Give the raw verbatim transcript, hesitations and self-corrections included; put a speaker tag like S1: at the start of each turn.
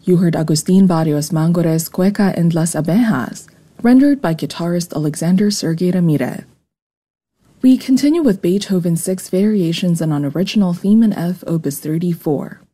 S1: You heard Agustin Barrios Mangore's Cueca en las Abejas, rendered by guitarist Alexander Sergey Ramirez. We continue with Beethoven's Six Variations on an Original Theme in F, Opus thirty-four.